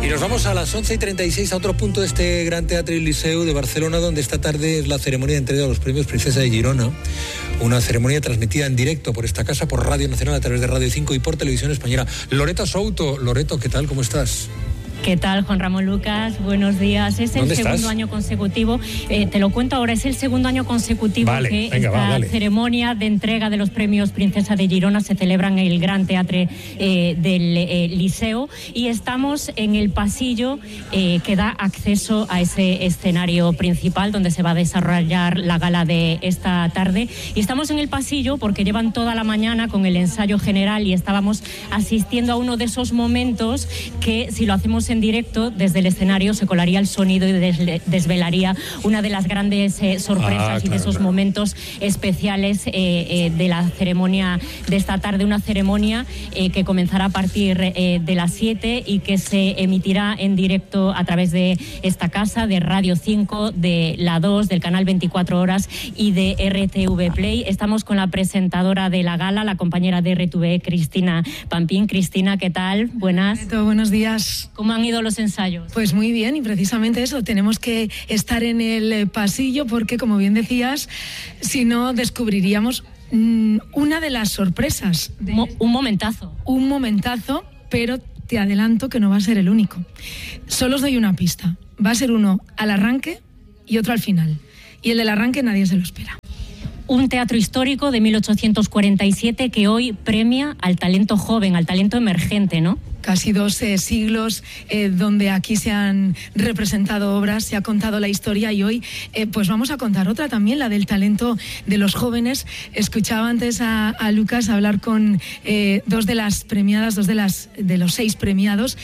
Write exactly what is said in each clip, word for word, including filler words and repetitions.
Y nos vamos a las once y treinta y seis a otro punto de este Gran Teatre Liceu de Barcelona, donde esta tarde es la ceremonia de entrega de los premios Princesa de Girona. Una ceremonia transmitida en directo por esta casa, por Radio Nacional, a través de Radio cinco y por Televisión Española. Loreto Souto. Loreto, ¿qué tal? ¿Cómo estás? ¿Qué tal, Juan Ramón Lucas? Buenos días. Es el segundo estás? año consecutivo, eh, te lo cuento ahora, es el segundo año consecutivo vale, que venga, esta va, vale. ceremonia de entrega de los premios Princesa de Girona se celebra en el Gran Teatre eh, del eh, Liceu, y estamos en el pasillo eh, que da acceso a ese escenario principal donde se va a desarrollar la gala de esta tarde. Y estamos en el pasillo porque llevan toda la mañana con el ensayo general y estábamos asistiendo a uno de esos momentos que, si lo hacemos en en directo desde el escenario, se colaría el sonido y des- desvelaría una de las grandes eh, sorpresas ah, claro, y de esos claro. momentos especiales eh, eh, de la ceremonia de esta tarde, una ceremonia eh, que comenzará a partir eh, de las siete y que se emitirá en directo a través de esta casa, de Radio cinco, de La dos, del canal veinticuatro horas y de R T V Play. Estamos con la presentadora de la gala, la compañera de R T V, Cristina Pampín. Cristina, ¿qué tal? Buenas. Buenos días. ¿Cómo han ido los ensayos? Pues muy bien, y precisamente eso, tenemos que estar en el pasillo porque, como bien decías, si no descubriríamos mmm, una de las sorpresas. De Mo- un momentazo. Un momentazo, pero te adelanto que no va a ser el único. Solo os doy una pista. Va a ser uno al arranque y otro al final. Y el del arranque nadie se lo espera. Un teatro histórico de mil ochocientos cuarenta y siete que hoy premia al talento joven, al talento emergente, ¿no? Casi dos eh, siglos eh, donde aquí se han representado obras, se ha contado la historia, y hoy eh, pues vamos a contar otra también, la del talento de los jóvenes. Escuchaba antes a, a Lucas hablar con eh, dos de las premiadas, dos de, las, de los seis premiados,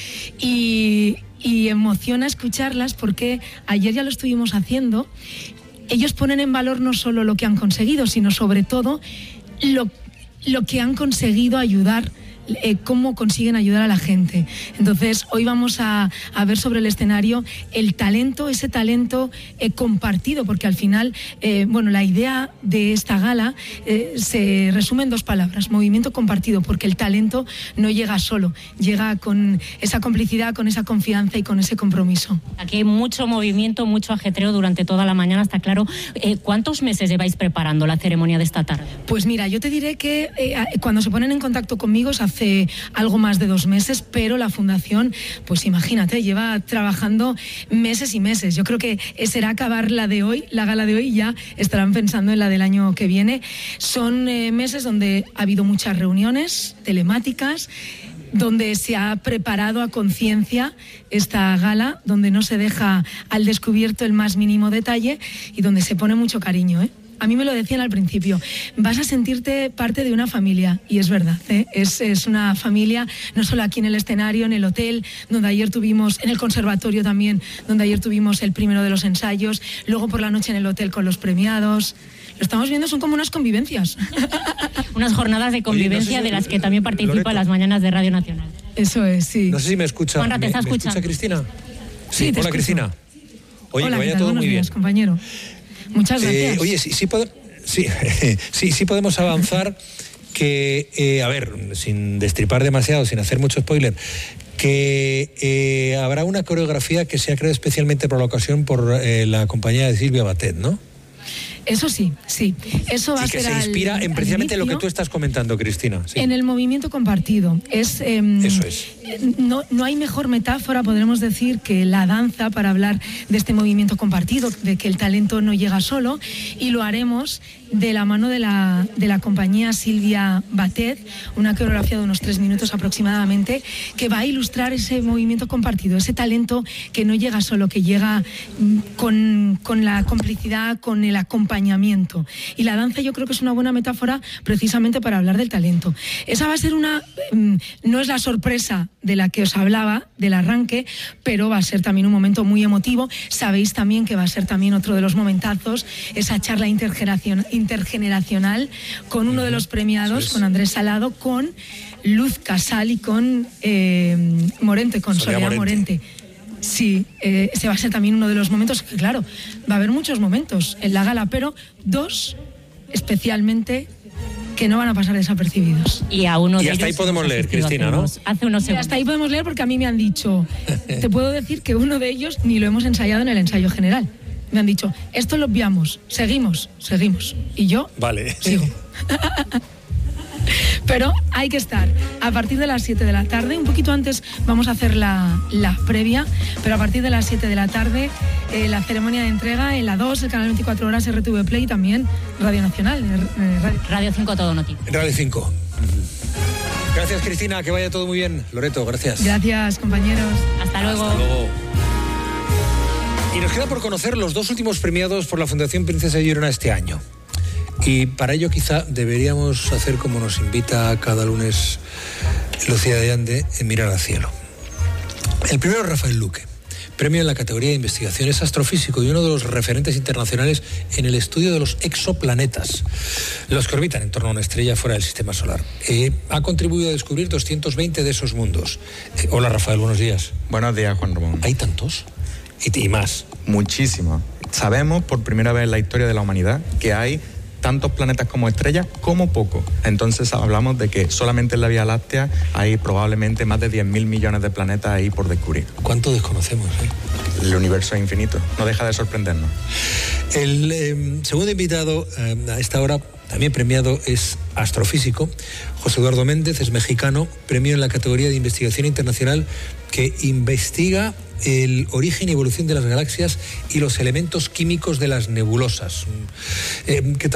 y, y emociona escucharlas porque ayer ya lo estuvimos haciendo. Ellos ponen en valor no solo lo que han conseguido, sino sobre todo lo, lo que han conseguido ayudar, eh, cómo consiguen ayudar a la gente. Entonces, hoy vamos a, a ver sobre el escenario el talento, ese talento eh, compartido, porque al final, eh, bueno, la idea de esta gala eh, se resume en dos palabras: movimiento compartido, porque el talento no llega solo, llega con esa complicidad, con esa confianza y con ese compromiso. Aquí hay mucho movimiento, mucho ajetreo durante toda la mañana, está claro. Eh, ¿Cuántos meses lleváis preparando la ceremonia de esta tarde? Pues mira, yo te diré que eh, cuando se ponen en contacto conmigo es hace algo más de dos meses, pero la Fundación, pues imagínate, lleva trabajando meses y meses. Yo creo que será acabar la de hoy, la gala de hoy, y ya estarán pensando en la del año que viene. Son eh, meses donde ha habido muchas reuniones telemáticas, donde se ha preparado a conciencia esta gala, donde no se deja al descubierto el más mínimo detalle y donde se pone mucho cariño, ¿eh? A mí me lo decían al principio, vas a sentirte parte de una familia, y es verdad, ¿eh? es, es una familia, no solo aquí en el escenario, en el hotel, donde ayer tuvimos, en el conservatorio también, donde ayer tuvimos el primero de los ensayos, luego por la noche en el hotel con los premiados. Lo estamos viendo, son como unas convivencias. Unas jornadas de convivencia. Oye, no sé si, de las que también participa Loreto. Las mañanas de Radio Nacional. Eso es, sí. No sé si me escucha. Juanra, ¿te ¿Me, está ¿me escuchando? escucha Cristina? Sí, sí te hola, escucho. Cristina. Oye, Hola, que vaya ¿qué tal? todo Buenos muy días, bien. compañero. Muchas gracias. Eh, oye, sí, sí, pod- sí, sí, sí podemos avanzar que, eh, a ver, sin destripar demasiado, sin hacer mucho spoiler, que eh, habrá una coreografía que se ha creado especialmente por la ocasión por eh, la compañía de Silvia Batet, ¿no? Eso sí, sí. Eso va sí, a ser que se inspira al, en precisamente al lo que tú estás comentando, Cristina. Sí. En el movimiento compartido. Es, eh, Eso es. No, no hay mejor metáfora, podremos decir, que la danza para hablar de este movimiento compartido, de que el talento no llega solo, y lo haremos de la mano de la, de la compañía Silvia Batet, una coreografía de unos tres minutos aproximadamente, que va a ilustrar ese movimiento compartido, ese talento que no llega solo, que llega con, con la complicidad, con el acompañamiento. Y la danza yo creo que es una buena metáfora precisamente para hablar del talento. Esa va a ser una... no es la sorpresa de la que os hablaba, del arranque, pero va a ser también un momento muy emotivo. Sabéis también que va a ser también otro de los momentazos, esa charla intergeneracional, intergeneracional con uno de los premiados, con Andrés Salado, con Luz Casal y con eh, Morente, con Soledad, Soledad Morente. Morente. Sí, eh, ese va a ser también uno de los momentos, que claro, va a haber muchos momentos en la gala, pero dos especialmente que no van a pasar desapercibidos. Y a uno y de hasta ellos ahí podemos leer, Cristina, hace ¿no? Unos, hace unos segundos. Hasta ahí podemos leer porque a mí me han dicho, te puedo decir que uno de ellos ni lo hemos ensayado en el ensayo general. Me han dicho, esto lo obviamos, seguimos, seguimos. Y yo vale. sigo. Pero hay que estar a partir de las siete de la tarde, un poquito antes vamos a hacer la, la previa, pero a partir de las siete de la tarde eh, la ceremonia de entrega en la dos, el canal veinticuatro horas, R T V Play y también Radio Nacional. Eh, Radio. Radio cinco Todo Noticias. Radio cinco. Gracias, Cristina, que vaya todo muy bien. Loreto, gracias. Gracias, compañeros. Hasta luego. Hasta luego. Y nos queda por conocer los dos últimos premiados por la Fundación Princesa de Girona este año. Y para ello quizá deberíamos hacer como nos invita cada lunes Lucía de Ande, en mirar al cielo. El primero es Rafael Luque, premio en la categoría de investigación. Es astrofísico y uno de los referentes internacionales en el estudio de los exoplanetas, los que orbitan en torno a una estrella fuera del sistema solar. Eh, ha contribuido a descubrir doscientos veinte de esos mundos. Eh, hola Rafael, buenos días. Buenos días, Juan Ramón. ¿Hay tantos? Y, y más. Muchísimo. Sabemos por primera vez en la historia de la humanidad que hay tantos planetas como estrellas como poco. Entonces hablamos de que solamente en la Vía Láctea hay probablemente más de diez mil millones de planetas ahí por descubrir. ¿Cuánto desconocemos? Eh? El universo es infinito, no deja de sorprendernos. El eh, segundo invitado eh, a esta hora, también premiado, es astrofísico. José Eduardo Méndez es mexicano, premio en la categoría de investigación internacional que investiga el origen y evolución de las galaxias y los elementos químicos de las nebulosas. Eh,